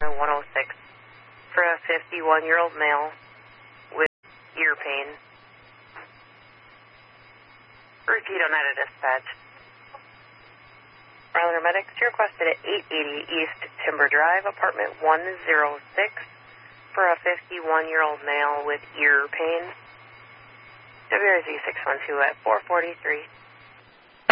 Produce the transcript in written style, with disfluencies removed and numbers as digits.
106 for a 51-year-old male with ear pain. Repeat on that at dispatch. Rylander Medics, you're requested at 880 East Timber Drive, apartment 106 for a 51-year-old male with ear pain. WRZ 612 at 443.